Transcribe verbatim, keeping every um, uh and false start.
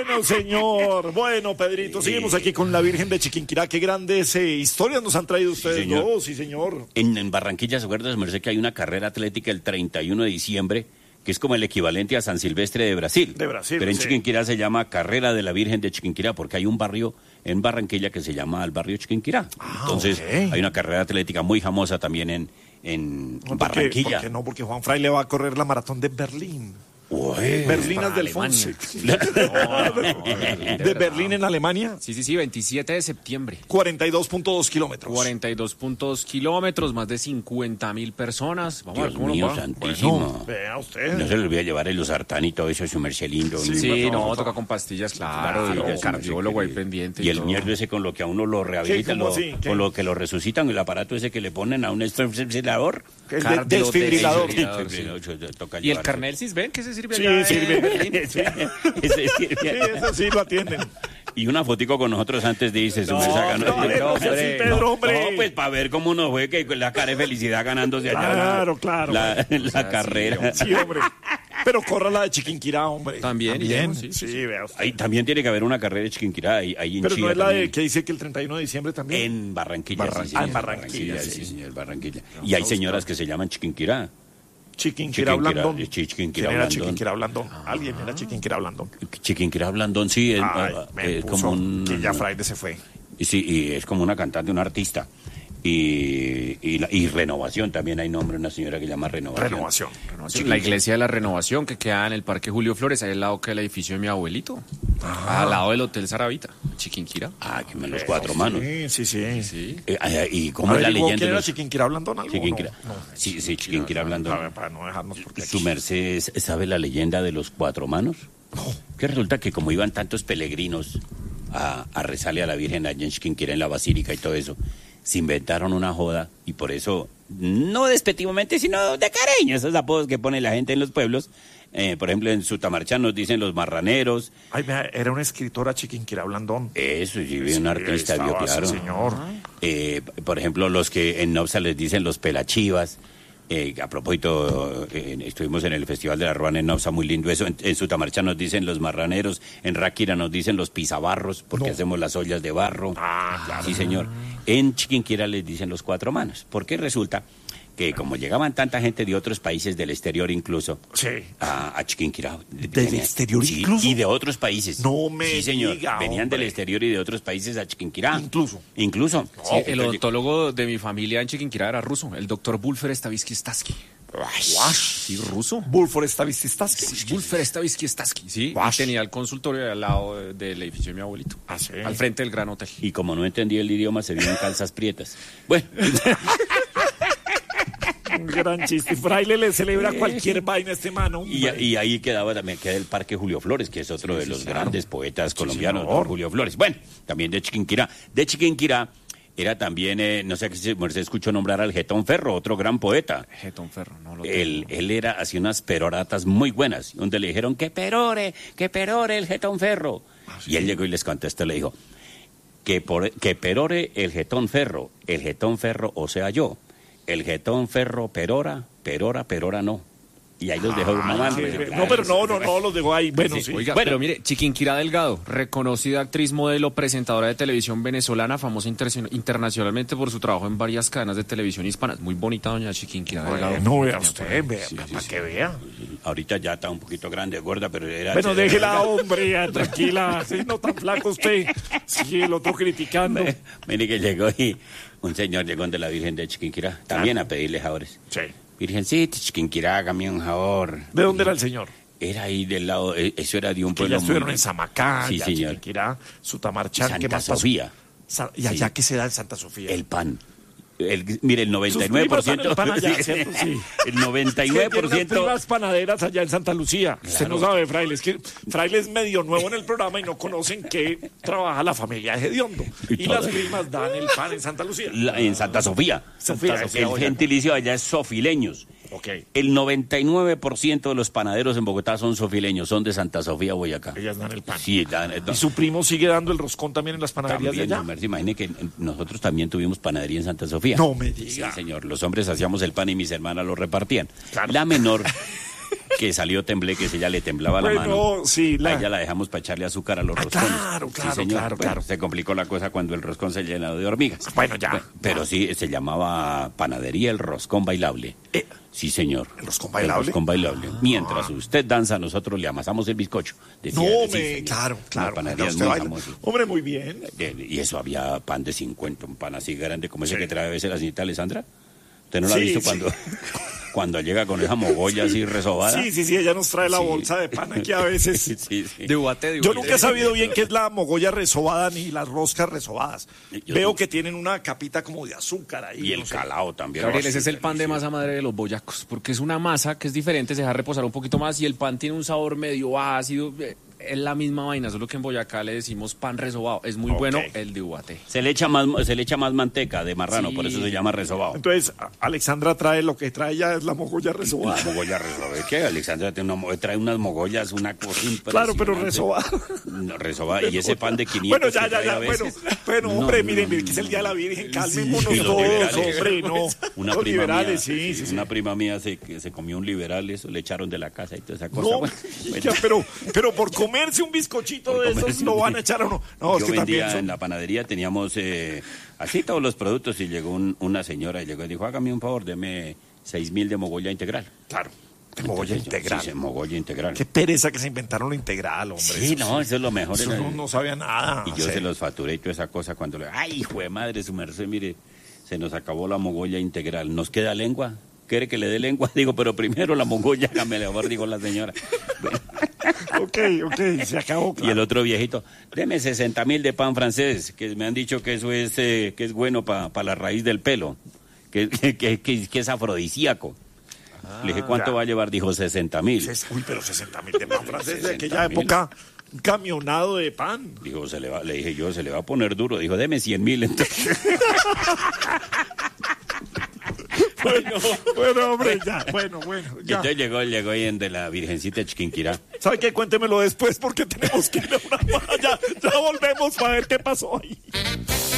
Bueno, señor. Bueno, Pedrito, seguimos aquí con la Virgen de Chiquinquirá. Qué grandes eh, historias nos han traído ustedes. Sí, señor. dos, sí, señor. En, en Barranquilla, ¿se acuerda, merced, que hay una carrera atlética el treinta y uno de diciembre, que es como el equivalente a San Silvestre de Brasil? De Brasil, Pero en sí. Chiquinquirá se llama Carrera de la Virgen de Chiquinquirá, porque hay un barrio en Barranquilla que se llama el barrio Chiquinquirá. Ah, Entonces, okay. hay una carrera atlética muy famosa también en, en no, Barranquilla. ¿Por qué no? Porque Juan Fraile va a correr la maratón de Berlín. Uy, Berlinas del Fonse. No, no, ¿de Berlín en Alemania? Sí, sí, sí, veintisiete de septiembre. cuarenta y dos punto dos kilómetros. cuarenta y dos punto dos kilómetros, más de cincuenta mil personas. Vamos Dios a ver cómo mío, nos va. santísimo. Bueno, vea usted. No se le olvide llevar el losartán y todo eso, su merced lindo. Sí, sí no, no, toca con pastillas, claro, claro, y el cardiólogo ahí pendiente. Y, y el todo. mierdo ese con lo que a uno lo rehabilitan, lo, con lo que lo resucitan, el aparato ese que le ponen a un desfibrilador. El de, desfibrilador. desfibrilador sí. Y el carnet ven que se sirve sí, allá sirve. Sí, ese sirve. Sí, eso sí lo atienden. Y una fotico con nosotros antes dice, no, su mesa no, no, hombre, no, hombre, Pedro, hombre. No, pues para ver cómo nos fue, que la cara de felicidad ganándose allá. Claro, la, claro. La, la o sea, carrera. Sí, hombre. Pero corra la de Chiquinquirá, hombre. También. También, sí, sí, sí, sí. vea usted. Ahí también tiene que haber una carrera de Chiquinquirá, ahí, ahí en Pero Chía no es la también. de que dice que el treinta y uno de diciembre también. En Barranquilla, Barran... sí, señor. Ah, en Barranquilla, Barranquilla sí. sí, señor, Barranquilla. Y hay señoras que se llaman Chiquinquirá. Chiquinquirá Blandón. Chiquinquirá ¿Quién era Blandón. Chiquinquirá Blandón? Ah. Alguien era Chiquinquirá Blandón. Chiquinquirá Blandón, sí, es, Ay, es como un... Que ya Fraile se fue. Sí, y es como una cantante, una artista. Y, y, la, y Renovación, también hay nombre, una señora que llama Renovación. Renovación. Renovación. La iglesia de la Renovación, que queda en el Parque Julio Flores, ahí al lado que el edificio de mi abuelito. Ah. Al lado del Hotel Saravita, Chiquinquirá. Ah, que me los cuatro eh, manos. Sí, sí, sí. sí. Eh, ¿Y cómo es la leyenda? ¿Quién era los... Chiquinquirá Blandón? ¿Algo? Chiquinquirá. No, no. Sí, sí, Chiquinquirá Blandón. A ver, para no dejarnos porque ¿Su merced sabe la leyenda de los cuatro manos? No. Que resulta que como iban tantos peregrinos a, a rezarle a la Virgen allá en Chiquinquirá, en la Basílica y todo eso, se inventaron una joda y por eso, no despectivamente, sino de cariño, esos apodos que pone la gente en los pueblos. Eh, por ejemplo, en Sutamarchán nos dicen los marraneros. Ay, mira, era una escritora Chiquinquirá Blandón. Eso, sí, sí, un artista, estaba, vio, claro. Sí, señor. Eh, por ejemplo, los que en Nopsa les dicen los pelachivas. Eh, a propósito, eh, estuvimos en el Festival de la Ruana en Nopsa, muy lindo eso. En, en Sutamarchán nos dicen los marraneros, en Ráquira nos dicen los pisabarros, porque no. hacemos las ollas de barro. Ah, claro. Sí, señor. En Chiquinquirá les dicen los cuatro manos, porque resulta que como llegaban tanta gente de otros países del exterior incluso, sí. a, a Chiquinquirá. ¿Del venía, exterior sí, incluso? Y de otros países. No me Sí, señor. diga, Venían hombre. del exterior y de otros países a Chiquinquirá. Incluso. Incluso. Sí, el odontólogo de mi familia en Chiquinquirá era ruso, el doctor Bulfer Stavisky Staski. Sí, ruso. Bulfer Stavisky Staski. Sí, Bulfer Stavisky Staski, sí. Y tenía el consultorio al lado del edificio de mi abuelito. Ah, sí. Al frente del Gran Hotel. Y como no entendía el idioma, se vio en calzas prietas. Bueno. Un gran chiste. Fraile le celebra cualquier vaina a este mano. Y, y ahí quedaba también queda el Parque Julio Flores, que es otro sí, de los sí, grandes claro. poetas colombianos, sí, don Julio Flores. Bueno, también de Chiquinquirá. De Chiquinquirá era también, eh, no sé si se escuchó nombrar al Getón Ferro, otro gran poeta. Getón Ferro, no lo él, él era, hacía unas peroratas muy buenas, donde le dijeron, que perore, que perore el Getón Ferro. Ah, sí. Y él llegó y les contestó, le dijo, que, por, que perore el Getón Ferro, el Getón Ferro, o sea yo. El Getón Ferro perora, perora, perora no. Y ahí los dejó ah, una mano. No, pero no, no, no, los dejó ahí. Bueno, sí. sí. Oiga, bueno, pero mire, Chiquinquirá Delgado, reconocida actriz, modelo, presentadora de televisión venezolana, famosa inter internacionalmente por su trabajo en varias cadenas de televisión hispanas. Muy bonita doña Chiquinquirá Delgado. Bueno, no vea usted, vea, sí, para sí, que sí. vea. Ahorita ya está un poquito grande, gorda, pero era... Bueno, déjela, hombre, ya, tranquila. Sí, no tan flaco usted. Sí, el otro criticando. Mire que llegó y un señor llegó de la Virgen de Chiquinquirá, también ah. a pedirle favores. Sí. Virgencita, Chiquinquirá, hágame un favor. ¿De dónde era el señor? Era ahí del lado, eso era de un que pueblo... ya estuvieron muy... en Samacá, sí, ya señor. Chiquinquirá, Sutamarchán, Santa ¿qué más Sofía. Pasó? Y allá sí. ¿Qué se da en Santa Sofía? El pan. El, mire, el noventa y nueve por ciento... El, pan allá, ¿cierto? Sí. El noventa y nueve por ciento... Tiene unas primas panaderas allá en Santa Lucía. Claro. Usted no sabe, Fraile, es que Fraile es medio nuevo en el programa y no conocen que trabaja la familia de Hediondo. Y, y las primas dan el pan en Santa Lucía. La, en Santa Sofía. Sofía, Santa Sofía. El Sofía, gentilicio allá es sofileños. Okay. El noventa y nueve por ciento de los panaderos en Bogotá son sofileños, son de Santa Sofía, Boyacá. Ellas dan el pan. Sí, dan, dan. ¿Y su primo sigue dando el roscón también en las panaderías también, de allá? Merce, imagine que nosotros también tuvimos panadería en Santa Sofía. No me diga. Sí, señor. Los hombres hacíamos el pan y mis hermanas lo repartían. Claro. La menor... que salió temblé, que si ella le temblaba Bueno, la mano. sí, la- A ella la dejamos para echarle azúcar a los Ah, roscones. claro, Sí, claro, señor. claro, Bueno, claro. se complicó la cosa cuando el roscón se llenó de hormigas. Bueno, ya. Pero sí, se llamaba Panadería El Roscón Bailable. Eh, Sí, señor. ¿El roscón bailable? El roscón bailable. Mientras usted danza, nosotros le amasamos el bizcocho. Decía, No, sí, me, señor. claro, La claro. panadería es Usted muy baila. famosa. Hombre, muy bien. Eh, Y eso había pan de cincuenta, un pan así grande como ese Sí. que trae a veces la señorita Alessandra. ¿Usted no lo ha Sí, visto sí. cuando, cuando llega con esa mogolla así resobada? Sí, sí, sí, ella nos trae la Sí. bolsa de pan aquí a veces. Sí, sí. De Ubaté, de Yo Ubaté. nunca he sabido bien qué es la mogolla resobada ni las roscas resobadas. Yo Veo tampoco. que tienen una capita como de azúcar ahí. Y el no sé. calao también. Gabriel, Oh, ese es sí, el pan de delicioso. masa madre de los boyacos, porque es una masa que es diferente, se deja reposar un poquito más y el pan tiene un sabor medio ácido. eh, Es la misma vaina, solo que en Boyacá le decimos pan resobado. Es muy Ok. bueno el de Ubaté. Se le echa más, se le echa más manteca de marrano, Sí. por eso se llama resobado. Entonces, a- Alexandra trae lo que trae ya es la mogolla La resobada. mogolla resobada. ¿Qué? Alexandra tiene una, mo- trae unas mogollas, una cosa impresionante. Claro, pero resobada. No, resobada. Y ese pan de quinientos Bueno, ya, que ya, trae ya. a Bueno, veces. bueno, No, hombre, no, miren, no, miren, que es el día de la Virgen. Calmémonos y los todos, liberales. hombre, no. Una Los prima liberales, mía, sí, sí, sí. Una prima mía se, que se comió un liberal, eso le echaron de la casa y toda esa cosa. No, Bueno, ya, pero, pero por comerse un bizcochito Por de esos comerse lo un- van a echar o no. No, es yo que también vendía son- en la panadería, teníamos eh, así todos los productos y llegó un- una señora y llegó y dijo, hágame un favor, deme seis mil de mogolla integral. Claro, de mogolla Entonces yo, integral. Sí, sí, mogolla integral. Qué pereza que se inventaron lo integral, hombre. Sí, Eso no, eso es lo mejor. Eso era- no, no sabía nada. Y yo sí. se los facturé y toda esa cosa cuando le... ¡Ay, hijo de madre, su merced! Mire, se nos acabó la mogolla integral. ¿Nos queda lengua? ¿Quiere que le dé lengua? Digo, pero primero la mogolla, hágame el favor, dijo la señora. Bueno, Ok, ok, se acabó. y el otro viejito, deme sesenta mil de pan francés, que me han dicho que eso es, eh, que es bueno para la raíz del pelo, que, que, que, que- que es afrodisíaco. Le dije, ¿cuánto ya. va a llevar? Dijo, sesenta mil. Ses- Uy, pero sesenta mil de pan francés de aquella sesenta mil. época. Un camionado de pan. Dijo, se le va, le dije yo, se le va a poner duro. Dijo, deme cien mil. Entonces, Bueno, bueno, hombre, ya. Bueno, bueno, y ya. entonces llegó, llegó ahí en de la Virgencita de Chiquinquirá. ¿Sabe qué? Cuéntemelo después porque tenemos que ir a una... Ya, ya volvemos para ver qué pasó ahí.